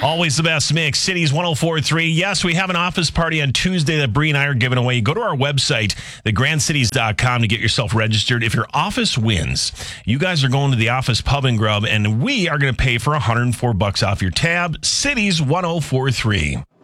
Always the best mix. Cities 104.3. Yes, we have an office party on Tuesday that Bree and I are giving away. Go to our website, thegrandcities.com, to get yourself registered. If your office wins, you guys are going to the Office Pub and Grub, and we are going to pay for $104 off your tab. Cities 104.3.